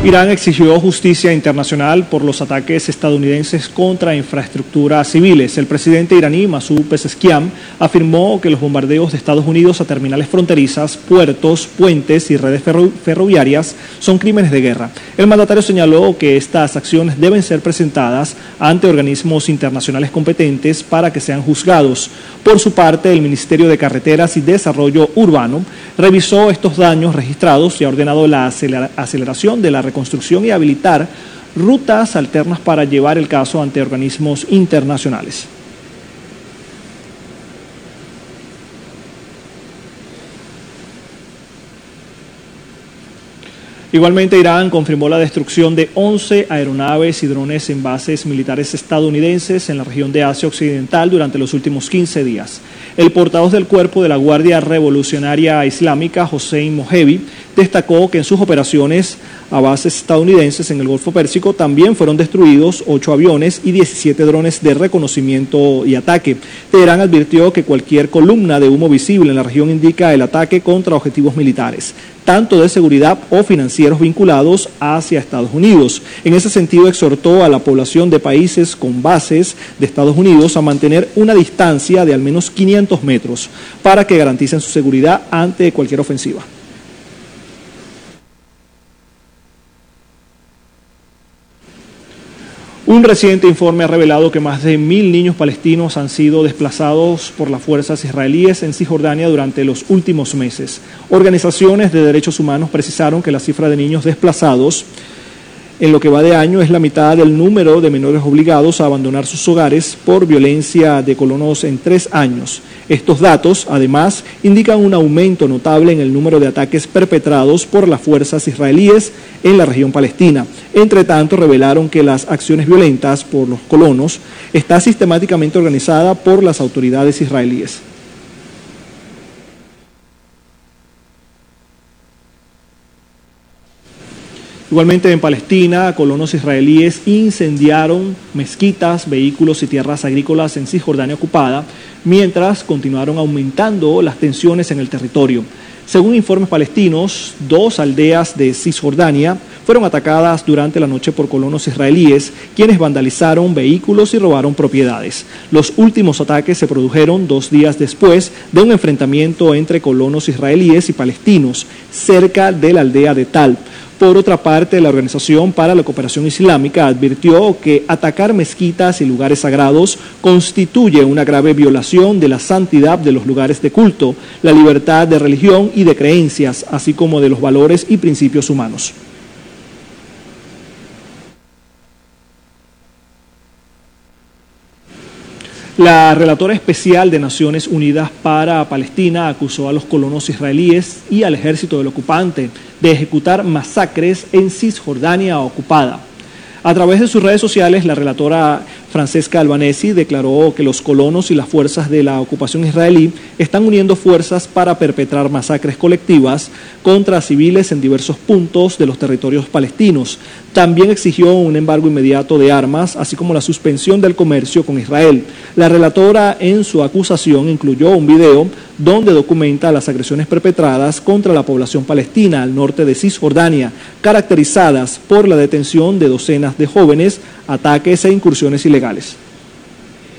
Irán exigió justicia internacional por los ataques estadounidenses contra infraestructuras civiles. El presidente iraní, Masoud Pezeshkian, afirmó que los bombardeos de Estados Unidos a terminales fronterizas, puertos, puentes y redes ferroviarias son crímenes de guerra. El mandatario señaló que estas acciones deben ser presentadas ante organismos internacionales competentes para que sean juzgados. Por su parte, el Ministerio de Carreteras y Desarrollo Urbano revisó estos daños registrados y ha ordenado la aceleración de la reconstrucción y habilitar rutas alternas para llevar el caso ante organismos internacionales. Igualmente, Irán confirmó la destrucción de 11 aeronaves y drones en bases militares estadounidenses en la región de Asia Occidental durante los últimos 15 días. El portavoz del Cuerpo de la Guardia Revolucionaria Islámica, Hossein Mohebi, destacó que en sus operaciones a bases estadounidenses en el Golfo Pérsico también fueron destruidos 8 aviones y 17 drones de reconocimiento y ataque. Teherán advirtió que cualquier columna de humo visible en la región indica el ataque contra objetivos militares, tanto de seguridad o financieros vinculados hacia Estados Unidos. En ese sentido, exhortó a la población de países con bases de Estados Unidos a mantener una distancia de al menos 500 metros para que garanticen su seguridad ante cualquier ofensiva. Un reciente informe ha revelado que más de 1.000 niños palestinos han sido desplazados por las fuerzas israelíes en Cisjordania durante los últimos meses. Organizaciones de derechos humanos precisaron que la cifra de niños desplazados en lo que va de año es la mitad del número de menores obligados a abandonar sus hogares por violencia de colonos en 3 años. Estos datos, además, indican un aumento notable en el número de ataques perpetrados por las fuerzas israelíes en la región palestina. Entre tanto, revelaron que las acciones violentas por los colonos está sistemáticamente organizada por las autoridades israelíes. Igualmente en Palestina, colonos israelíes incendiaron mezquitas, vehículos y tierras agrícolas en Cisjordania ocupada, mientras continuaron aumentando las tensiones en el territorio. Según informes palestinos, 2 aldeas de Cisjordania fueron atacadas durante la noche por colonos israelíes, quienes vandalizaron vehículos y robaron propiedades. Los últimos ataques se produjeron 2 días después de un enfrentamiento entre colonos israelíes y palestinos cerca de la aldea de Tal. Por otra parte, la Organización para la Cooperación Islámica advirtió que atacar mezquitas y lugares sagrados constituye una grave violación de la santidad de los lugares de culto, la libertad de religión y de creencias, así como de los valores y principios humanos. La relatora especial de Naciones Unidas para Palestina acusó a los colonos israelíes y al ejército del ocupante de ejecutar masacres en Cisjordania ocupada. A través de sus redes sociales, la relatora Francesca Albanesi declaró que los colonos y las fuerzas de la ocupación israelí están uniendo fuerzas para perpetrar masacres colectivas contra civiles en diversos puntos de los territorios palestinos. También exigió un embargo inmediato de armas, así como la suspensión del comercio con Israel. La relatora en su acusación incluyó un video donde documenta las agresiones perpetradas contra la población palestina al norte de Cisjordania, caracterizadas por la detención de docenas de jóvenes, ataques e incursiones ilegales.